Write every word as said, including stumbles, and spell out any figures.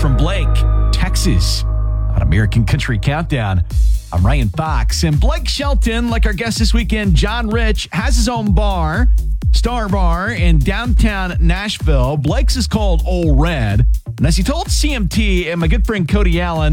from Blake, Texas, on American Country Countdown. I'm Ryan Fox, and Blake Shelton, like our guest this weekend, John Rich, has his own bar, Star Bar, in downtown Nashville. Blake's is called Ole Red. And as he told C M T and my good friend Cody Allen,